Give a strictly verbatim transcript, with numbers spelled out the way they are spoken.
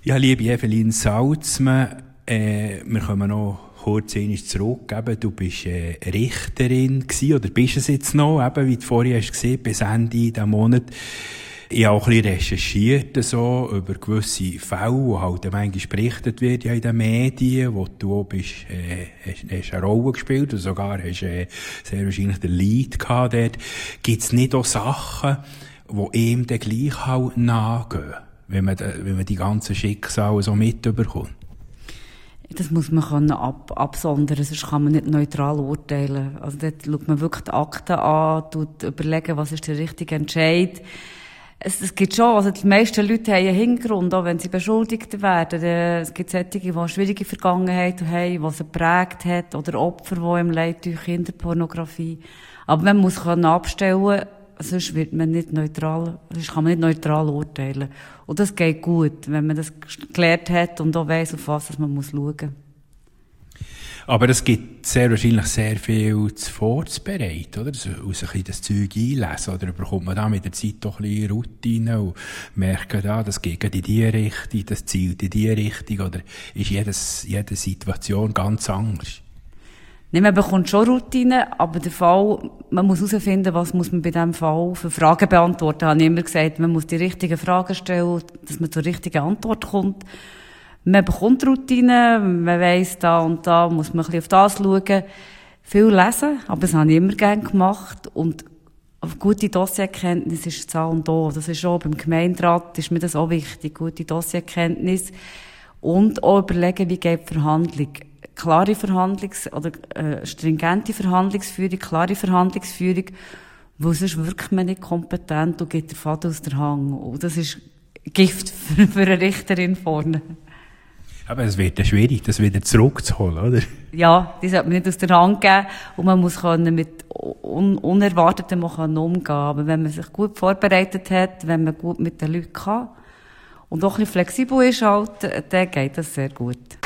Ja, liebe Evelyn Salzmann, äh, wir kommen noch kurz einmal zurück. Eben, du bist äh, Richterin gewesen, oder bist es jetzt noch, eben, wie du vorhin hast gesehen, bis Ende diesen Monat. Ich habe auch ein bisschen recherchiert, so, über gewisse Fälle, wo halt manchmal berichtet wird, ja, in den Medien, wo du auch bist, äh, hast, hast eine Rolle gespielt, oder sogar hast, äh, sehr wahrscheinlich den Lead gehabt dort. Gibt's nicht auch Sachen, die ihm dann gleich halt nachgehen, wenn man, wenn man die ganzen Schicksale so mitbekommt? Das muss man können ab, absondern, sonst kann man nicht neutral urteilen. Also dort schaut man wirklich die Akten an, tut überlegen, was ist der richtige Entscheid. Es, es gibt schon, also die meisten Leute haben einen Hintergrund, auch wenn sie beschuldigt werden. Es gibt solche, die eine schwierige Vergangenheit haben, die sie geprägt hat, oder Opfer, die im Leid durch Kinderpornografie. Aber man muss können abstellen, sonst wird man nicht neutral, sonst kann man nicht neutral urteilen. Und das geht gut, wenn man das gelernt hat und auch weiss, auf was man muss schauen muss. Aber es gibt sehr wahrscheinlich sehr viel vorzubereiten, oder? Also, aus ein bisschen das Zeug einlesen, oder bekommt man da mit der Zeit doch ein bisschen Routine und merkt, ja, das geht in die Richtung, das zielt in die Richtung, oder ist jedes, jede Situation ganz anders? Nee, man bekommt schon Routine, aber der Fall, man muss herausfinden, was muss man bei diesem Fall für Fragen beantworten. Ich habe immer gesagt, man muss die richtigen Fragen stellen, dass man zur richtigen Antwort kommt. Man bekommt Routine, man weiss, da und da muss man ein bisschen auf das schauen. Viel lesen, aber das habe ich immer gerne gemacht. Und auf gute Dossierkenntnis ist das A und O. Das ist auch beim Gemeinderat, ist mir das auch wichtig, gute Dossierkenntnis. Und auch überlegen, wie geht die Verhandlung. Klare Verhandlungs- oder äh, stringente Verhandlungsführung, klare Verhandlungsführung, weil sonst wirkt man nicht kompetent und geht der Faden aus der Hand. Und das ist Gift für, für eine Richterin vorne. Aber es wird ja schwierig, das wieder zurückzuholen, oder? Ja, die sollte man nicht aus der Hand geben und man muss können mit un- Unerwartetem umgehen. Aber wenn man sich gut vorbereitet hat, wenn man gut mit den Leuten kann und auch ein bisschen flexibel ist, halt, dann geht das sehr gut.